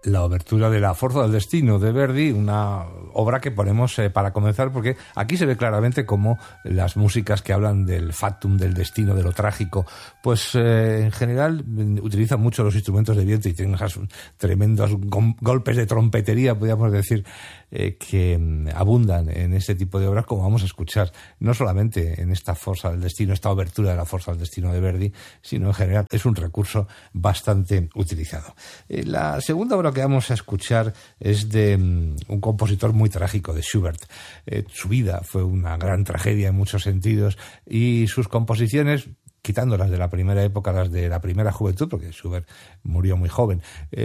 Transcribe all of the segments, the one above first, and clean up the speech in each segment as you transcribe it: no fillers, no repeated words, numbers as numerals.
la obertura de La Forza del Destino de Verdi, una obra que ponemos para comenzar, porque aquí se ve claramente cómo las músicas que hablan del fatum, del destino, de lo trágico, pues en general utilizan mucho los instrumentos de viento y tienen esos tremendos golpes de trompetería, podríamos decir, que abundan en este tipo de obras, como vamos a escuchar, no solamente en esta Forza del Destino, esta obertura de La Forza del Destino de Verdi, sino en general es un recurso bastante utilizado. La segunda obra que vamos a escuchar es de un compositor muy trágico, de Schubert. Su vida fue una gran tragedia en muchos sentidos y sus composiciones, quitando las de la primera época, las de la primera juventud, porque Schubert murió muy joven,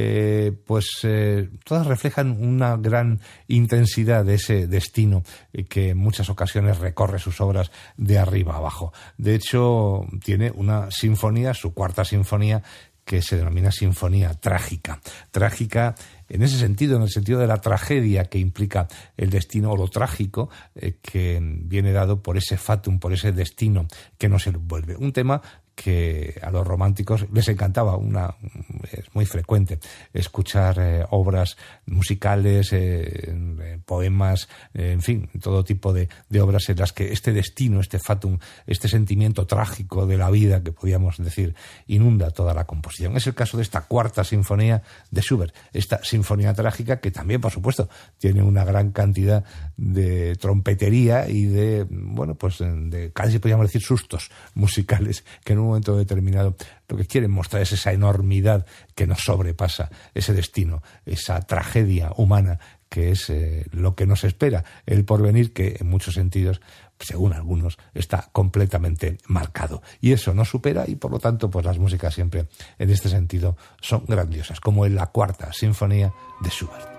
todas reflejan una gran intensidad de ese destino que en muchas ocasiones recorre sus obras de arriba a abajo. De hecho, tiene una sinfonía, su cuarta sinfonía, que se denomina sinfonía trágica. Trágica en ese sentido, en el sentido de la tragedia que implica el destino, o lo trágico que viene dado por ese fatum, por ese destino que nos envuelve. Un tema que a los románticos les encantaba. Es muy frecuente escuchar obras musicales, poemas, en fin, todo tipo de obras en las que este destino, este fatum, este sentimiento trágico de la vida, que podríamos decir, inunda toda la composición. Es el caso de esta cuarta sinfonía de Schubert, esta sinfonía trágica, que también, por supuesto, tiene una gran cantidad de trompetería y de casi podríamos decir sustos musicales, que en un momento determinado lo que quieren mostrar es esa enormidad que nos sobrepasa, ese destino, esa tragedia humana que es lo que nos espera, el porvenir, que en muchos sentidos, según algunos, está completamente marcado. Y eso nos supera, y por lo tanto, pues las músicas siempre en este sentido son grandiosas, como en la cuarta sinfonía de Schubert.